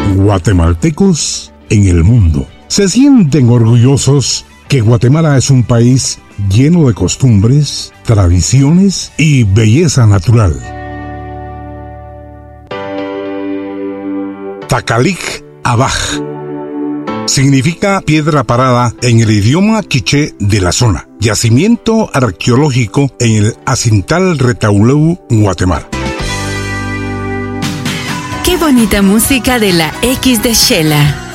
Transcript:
Guatemaltecos en el mundo se sienten orgullosos que Guatemala es un país lleno de costumbres, tradiciones y belleza natural. Takalik Abaj significa piedra parada en el idioma quiché de la zona. Yacimiento arqueológico en el Acintal Retauleu, Guatemala. Qué bonita música de la X de Shela.